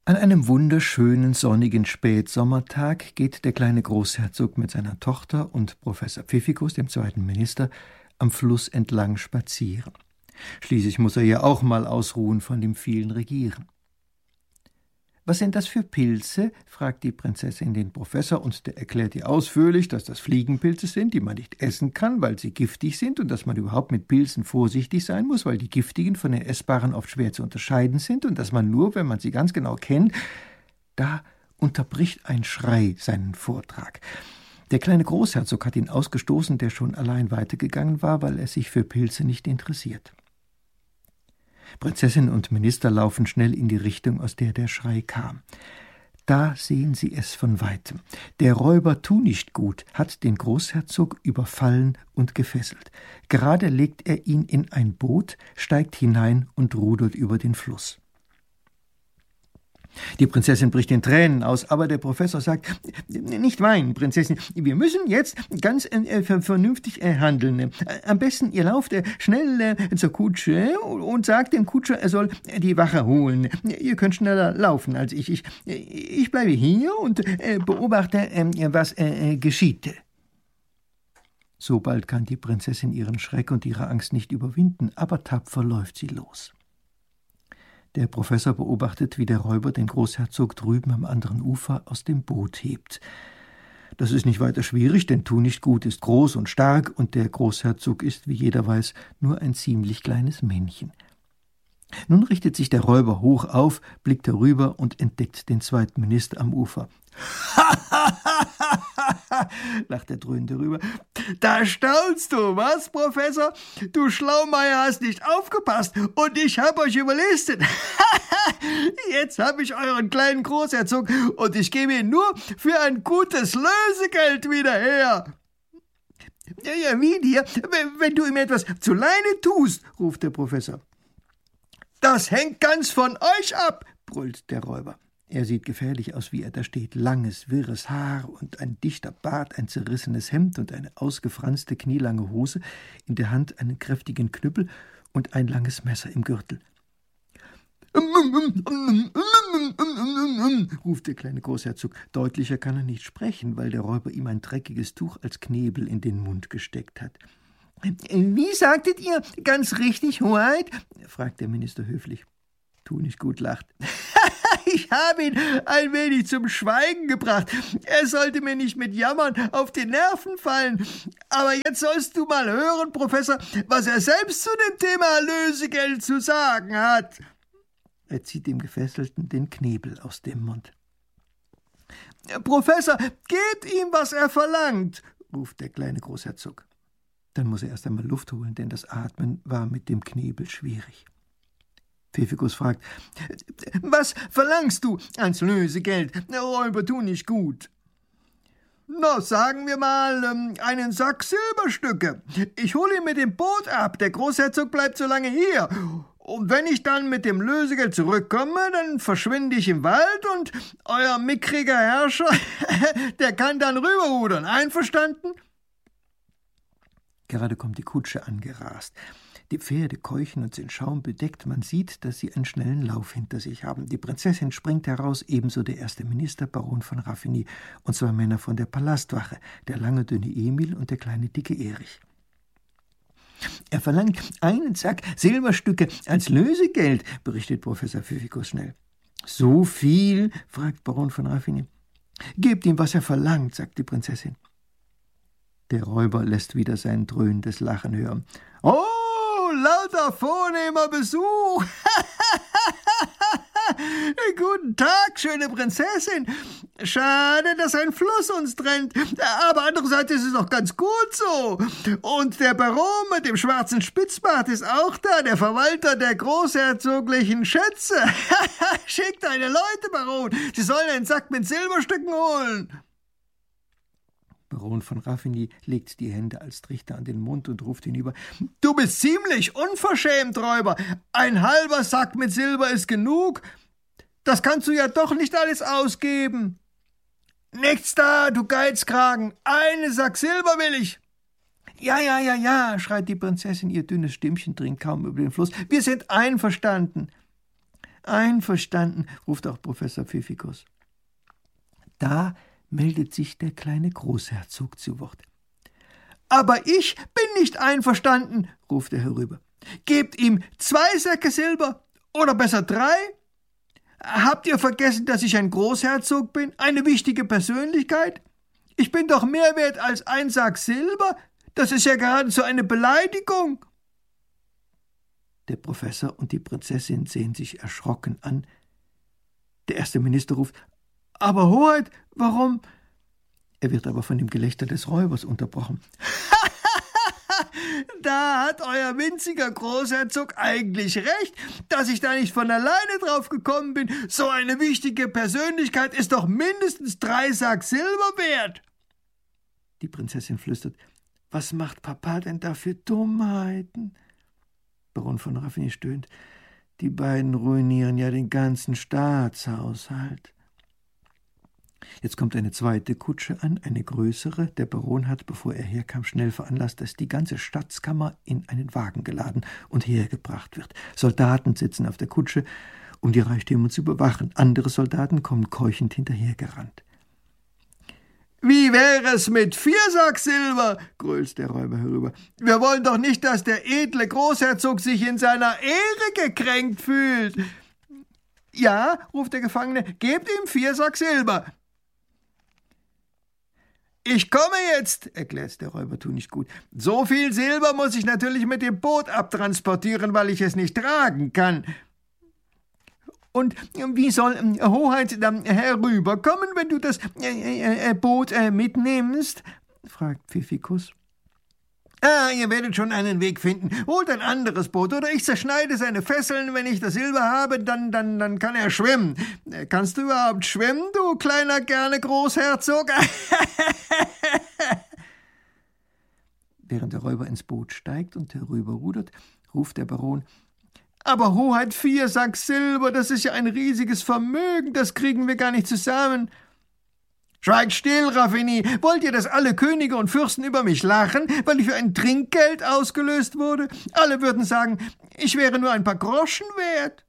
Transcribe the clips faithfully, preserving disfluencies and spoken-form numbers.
An einem wunderschönen, sonnigen Spätsommertag geht der kleine Großherzog mit seiner Tochter und Professor Pfiffikus, dem zweiten Minister, am Fluss entlang spazieren. Schließlich muss er ja auch mal ausruhen von dem vielen Regieren. »Was sind das für Pilze?« fragt die Prinzessin den Professor, und der erklärt ihr ausführlich, dass das Fliegenpilze sind, die man nicht essen kann, weil sie giftig sind, und dass man überhaupt mit Pilzen vorsichtig sein muss, weil die giftigen von den essbaren oft schwer zu unterscheiden sind, und dass man nur, wenn man sie ganz genau kennt. Da unterbricht ein Schrei seinen Vortrag. Der kleine Großherzog hat ihn ausgestoßen, der schon allein weitergegangen war, weil er sich für Pilze nicht interessiert. Prinzessin und Minister laufen schnell in die Richtung, aus der der Schrei kam. Da sehen sie es von weitem. Der Räuber Tunichtgut hat den Großherzog überfallen und gefesselt. Gerade legt er ihn in ein Boot, steigt hinein und rudert über den Fluss. Die Prinzessin bricht in Tränen aus, aber der Professor sagt: »Nicht weinen, Prinzessin, wir müssen jetzt ganz äh, vernünftig äh, handeln. Am besten, ihr lauft äh, schnell äh, zur Kutsche und sagt dem Kutscher, er soll die Wache holen. Ihr könnt schneller laufen als ich. Ich, ich bleibe hier und äh, beobachte, äh, was äh, geschieht.« So bald kann die Prinzessin ihren Schreck und ihre Angst nicht überwinden, aber tapfer läuft sie los. Der Professor beobachtet, wie der Räuber den Großherzog drüben am anderen Ufer aus dem Boot hebt. Das ist nicht weiter schwierig, denn Tunichtgut ist groß und stark und der Großherzog ist, wie jeder weiß, nur ein ziemlich kleines Männchen. Nun richtet sich der Räuber hoch auf, blickt herüber und entdeckt den zweiten Minister am Ufer. lacht er dröhnend herüber. »Da staunst du, was, Professor? Du Schlaumeier hast nicht aufgepasst und ich hab euch überlistet. Jetzt hab ich euren kleinen Großherzog und ich gebe ihn nur für ein gutes Lösegeld wieder her.« »Ja, ja, wie dir, wenn du ihm etwas zu Leine tust«, ruft der Professor. »Das hängt ganz von euch ab«, brüllt der Räuber. Er sieht gefährlich aus, wie er da steht. Langes, wirres Haar und ein dichter Bart, ein zerrissenes Hemd und eine ausgefranste, knielange Hose, in der Hand einen kräftigen Knüppel und ein langes Messer im Gürtel. ruft der kleine Großherzog. Deutlicher kann er nicht sprechen, weil der Räuber ihm ein dreckiges Tuch als Knebel in den Mund gesteckt hat. »Wie sagtet ihr? Ganz richtig, Hoheit?« fragt der Minister höflich. Tunichtgut lacht. »Ich habe ihn ein wenig zum Schweigen gebracht. Er sollte mir nicht mit Jammern auf die Nerven fallen. Aber jetzt sollst du mal hören, Professor, was er selbst zu dem Thema Lösegeld zu sagen hat.« Er zieht dem Gefesselten den Knebel aus dem Mund. »Professor, gebt ihm, was er verlangt«, ruft der kleine Großherzog. Dann muss er erst einmal Luft holen, denn das Atmen war mit dem Knebel schwierig. Pfiffikus fragt: »Was verlangst du als Lösegeld, Räuber Tunichtgut?« »Na, sagen wir mal, einen Sack Silberstücke. Ich hole ihn mit dem Boot ab, der Großherzog bleibt so lange hier. Und wenn ich dann mit dem Lösegeld zurückkomme, dann verschwinde ich im Wald und euer mickriger Herrscher, der kann dann rüberrudern. Einverstanden?« Gerade kommt die Kutsche angerast. Die Pferde keuchen und sind schaumbedeckt. Man sieht, dass sie einen schnellen Lauf hinter sich haben. Die Prinzessin springt heraus, ebenso der erste Minister, Baron von Raffigny, und zwei Männer von der Palastwache, der lange, dünne Emil und der kleine, dicke Erich. »Er verlangt einen Sack Silberstücke als Lösegeld«, berichtet Professor Pfiffikus schnell. »So viel?« fragt Baron von Raffigny. »Gebt ihm, was er verlangt«, sagt die Prinzessin. Der Räuber lässt wieder sein dröhnendes Lachen hören. »Oh, lauter vornehmer Besuch! Guten Tag, schöne Prinzessin. Schade, dass ein Fluss uns trennt, aber andererseits ist es doch ganz gut so. Und der Baron mit dem schwarzen Spitzbart ist auch da, der Verwalter der großherzoglichen Schätze. Schickt deine Leute, Baron, sie sollen einen Sack mit Silberstücken holen.« Baron von Raffigny legt die Hände als Trichter an den Mund und ruft hinüber: »Du bist ziemlich unverschämt, Räuber. Ein halber Sack mit Silber ist genug. Das kannst du ja doch nicht alles ausgeben.« »Nichts da, du Geizkragen. Einen Sack Silber will ich.« »Ja, ja, ja, ja«, schreit die Prinzessin, ihr dünnes Stimmchen dringt kaum über den Fluss. »Wir sind einverstanden.« Einverstanden, ruft auch Professor Pfiffikus. Da meldet sich der kleine Großherzog zu Wort. »Aber ich bin nicht einverstanden«, ruft er herüber. »Gebt ihm zwei Säcke Silber oder besser drei? Habt ihr vergessen, dass ich ein Großherzog bin, eine wichtige Persönlichkeit? Ich bin doch mehr wert als ein Sack Silber. Das ist ja geradezu eine Beleidigung.« Der Professor und die Prinzessin sehen sich erschrocken an. Der erste Minister ruft, »Aber Hoheit, warum?« Er wird aber von dem Gelächter des Räubers unterbrochen. »Da hat euer winziger Großherzog eigentlich recht, dass ich da nicht von alleine drauf gekommen bin. So eine wichtige Persönlichkeit ist doch mindestens drei Sack Silber wert.« Die Prinzessin flüstert, »Was macht Papa denn da für Dummheiten?« Baron von Raffinis stöhnt, »Die beiden ruinieren ja den ganzen Staatshaushalt.« Jetzt kommt eine zweite Kutsche an, eine größere. Der Baron hat, bevor er herkam, schnell veranlasst, dass die ganze Schatzkammer in einen Wagen geladen und hergebracht wird. Soldaten sitzen auf der Kutsche, um die Reichtümer zu überwachen. Andere Soldaten kommen keuchend hinterhergerannt. »Wie wäre es mit vier Sack Silber?« grölt der Räuber herüber. »Wir wollen doch nicht, dass der edle Großherzog sich in seiner Ehre gekränkt fühlt.« »Ja«, ruft der Gefangene, »gebt ihm vier Sack Silber.« »Ich komme jetzt«, erklärt der Räuber Tunichtgut. »So viel Silber muss ich natürlich mit dem Boot abtransportieren, weil ich es nicht tragen kann.« »Und wie soll Hoheit dann herüberkommen, wenn du das äh, äh, Boot äh, mitnimmst?« fragt Pfiffikus. »Ah, ihr werdet schon einen Weg finden. Holt ein anderes Boot, oder ich zerschneide seine Fesseln. Wenn ich das Silber habe, dann, dann, dann kann er schwimmen. Kannst du überhaupt schwimmen, du kleiner, gerne Großherzog?« Während der Räuber ins Boot steigt und herüberrudert, ruft der Baron, »Aber Hoheit, vier Sack Silber, das ist ja ein riesiges Vermögen, das kriegen wir gar nicht zusammen.« »Schweigt still, Raffini! Wollt ihr, dass alle Könige und Fürsten über mich lachen, weil ich für ein Trinkgeld ausgelöst wurde? Alle würden sagen, ich wäre nur ein paar Groschen wert.«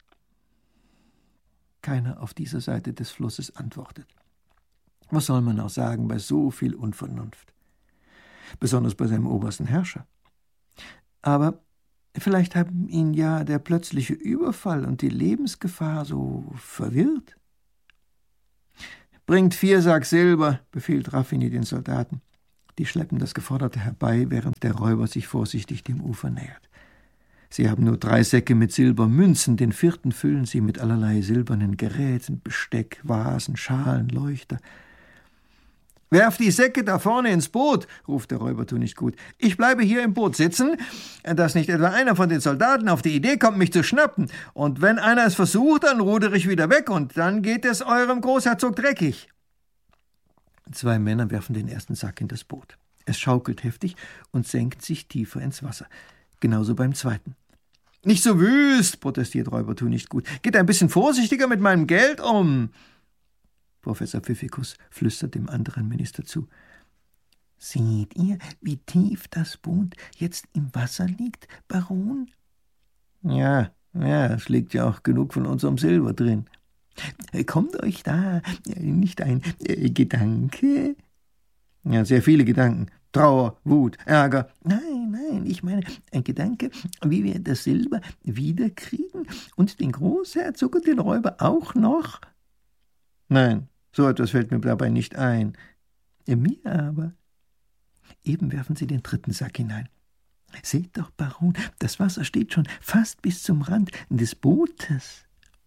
Keiner auf dieser Seite des Flusses antwortet. Was soll man auch sagen bei so viel Unvernunft? Besonders bei seinem obersten Herrscher. Aber vielleicht haben ihn ja der plötzliche Überfall und die Lebensgefahr so verwirrt. »Bringt vier Sack Silber«, befiehlt Raffini den Soldaten. Die schleppen das Geforderte herbei, während der Räuber sich vorsichtig dem Ufer nähert. Sie haben nur drei Säcke mit Silbermünzen, den vierten füllen sie mit allerlei silbernen Geräten, Besteck, Vasen, Schalen, Leuchter. »Werft die Säcke da vorne ins Boot«, ruft der Räuber Tunichtgut. »Ich bleibe hier im Boot sitzen, dass nicht etwa einer von den Soldaten auf die Idee kommt, mich zu schnappen. Und wenn einer es versucht, dann rudere ich wieder weg, und dann geht es eurem Großherzog dreckig.« Zwei Männer werfen den ersten Sack in das Boot. Es schaukelt heftig und senkt sich tiefer ins Wasser. Genauso beim zweiten. »Nicht so wüst«, protestiert Räuber Tunichtgut. »Geht ein bisschen vorsichtiger mit meinem Geld um.« Professor Pfiffikus flüstert dem anderen Minister zu. »Seht ihr, wie tief das Boot jetzt im Wasser liegt, Baron?« »Ja, ja, es liegt ja auch genug von unserem Silber drin.« »Kommt euch da nicht ein äh, Gedanke?« »Ja, sehr viele Gedanken. Trauer, Wut, Ärger.« »Nein, nein, ich meine ein Gedanke, wie wir das Silber wiederkriegen und den Großherzog und den Räuber auch noch.« »Nein, so etwas fällt mir dabei nicht ein.« »Mir aber.« Eben werfen sie den dritten Sack hinein. »Seht doch, Baron, das Wasser steht schon fast bis zum Rand des Bootes.«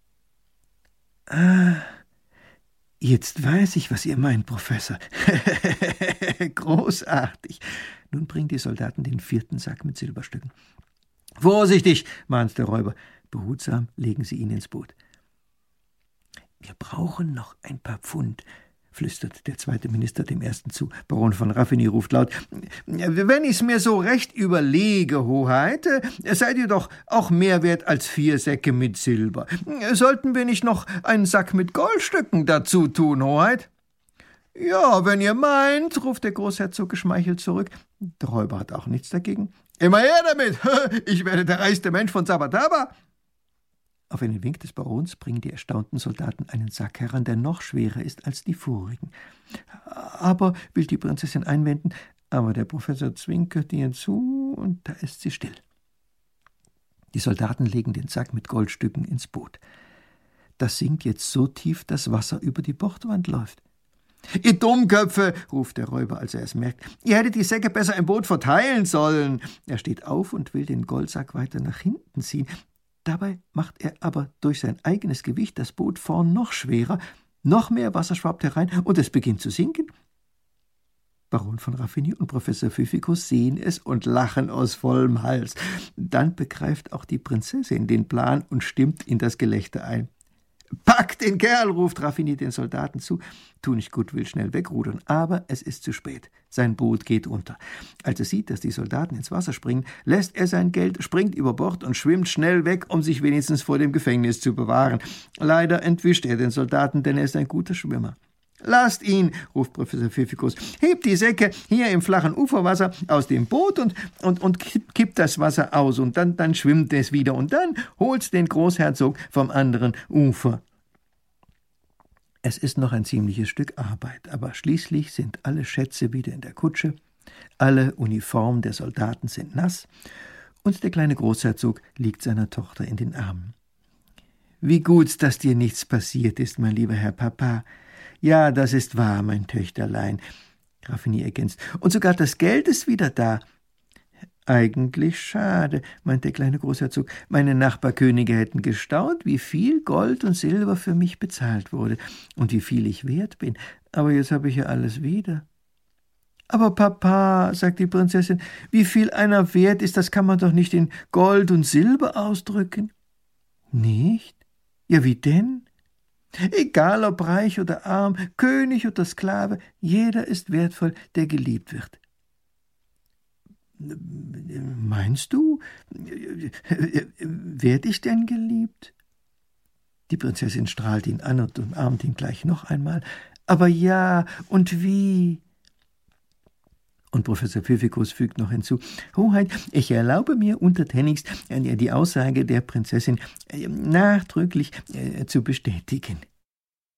»Ah, jetzt weiß ich, was ihr meint, Professor. Großartig.« Nun bringen die Soldaten den vierten Sack mit Silberstücken. »Vorsichtig«, mahnt der Räuber. Behutsam legen sie ihn ins Boot. »Wir brauchen noch ein paar Pfund«, flüstert der zweite Minister dem ersten zu. Baron von Raffini ruft laut, »Wenn ich's mir so recht überlege, Hoheit, seid ihr doch auch mehr wert als vier Säcke mit Silber. Sollten wir nicht noch einen Sack mit Goldstücken dazu tun, Hoheit?« »Ja, wenn ihr meint«, ruft der Großherzog geschmeichelt zurück. Der Räuber hat auch nichts dagegen. »Immer her damit! Ich werde der reichste Mensch von Sabataba!« Auf einen Wink des Barons bringen die erstaunten Soldaten einen Sack heran, der noch schwerer ist als die vorigen. Aber, will die Prinzessin einwenden, aber der Professor zwinkert ihr zu und da ist sie still. Die Soldaten legen den Sack mit Goldstücken ins Boot. Das sinkt jetzt so tief, dass Wasser über die Bordwand läuft. »Ihr Dummköpfe«, ruft der Räuber, als er es merkt, »ihr hättet die Säcke besser im Boot verteilen sollen.« Er steht auf und will den Goldsack weiter nach hinten ziehen. Dabei macht er aber durch sein eigenes Gewicht das Boot vorn noch schwerer, noch mehr Wasser schwappt herein und es beginnt zu sinken. Baron von Raffigny und Professor Pfiffikus sehen es und lachen aus vollem Hals. Dann begreift auch die Prinzessin den Plan und stimmt in das Gelächter ein. »Packt den Kerl«, ruft Raffigny den Soldaten zu. Tunichtgut will schnell wegrudern, aber es ist zu spät. Sein Boot geht unter. Als er sieht, dass die Soldaten ins Wasser springen, lässt er sein Geld, springt über Bord und schwimmt schnell weg, um sich wenigstens vor dem Gefängnis zu bewahren. Leider entwischt er den Soldaten, denn er ist ein guter Schwimmer. »Lasst ihn«, ruft Professor Pfiffikus, »hebt die Säcke hier im flachen Uferwasser aus dem Boot und, und, und kippt das Wasser aus, und dann, dann schwimmt es wieder, und dann holt's den Großherzog vom anderen Ufer.« Es ist noch ein ziemliches Stück Arbeit, aber schließlich sind alle Schätze wieder in der Kutsche, alle Uniformen der Soldaten sind nass, und der kleine Großherzog liegt seiner Tochter in den Armen. »Wie gut, dass dir nichts passiert ist, mein lieber Herr Papa. Ja, das ist wahr, mein Töchterlein«, Raffigny ergänzt. »Und sogar das Geld ist wieder da.« »Eigentlich schade«, meint der kleine Großherzog. »Meine Nachbarkönige hätten gestaunt, wie viel Gold und Silber für mich bezahlt wurde und wie viel ich wert bin. Aber jetzt habe ich ja alles wieder.« »Aber Papa«, sagt die Prinzessin, »wie viel einer wert ist, das kann man doch nicht in Gold und Silber ausdrücken.« »Nicht? Ja, wie denn?« »Egal ob reich oder arm, König oder Sklave, jeder ist wertvoll, der geliebt wird.« »Meinst du, werd ich denn geliebt?« Die Prinzessin strahlt ihn an und umarmt ihn gleich noch einmal. »Aber ja, und wie?« Und Professor Pfiffikus fügt noch hinzu, »Hoheit, ich erlaube mir untertänigst die Aussage der Prinzessin nachdrücklich zu bestätigen.«